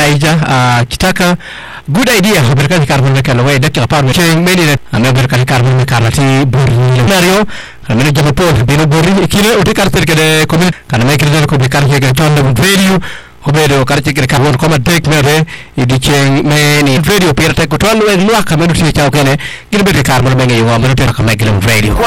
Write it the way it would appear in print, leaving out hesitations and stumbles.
Elijah kitaka good idea berkali karbon mekala way dakika parwe cheng meni na berkali karbon mekala ti borni Mario kana jamu pol bino borni kile oti karter kede komi kana mekire ko be karje ke tonde value obedo karje ke karbon koma tek mere idi cheng meni value pirate ko tonwe luaka medu ti chao kene gilbe karbon mengi wa medu ka mekile value